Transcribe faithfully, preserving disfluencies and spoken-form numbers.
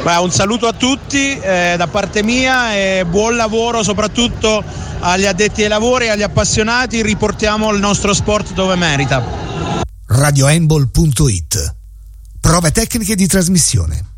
Beh, un saluto a tutti eh, da parte mia e buon lavoro soprattutto agli addetti ai lavori e agli appassionati. Riportiamo il nostro sport dove merita. radio handball punto it. Prove tecniche di trasmissione.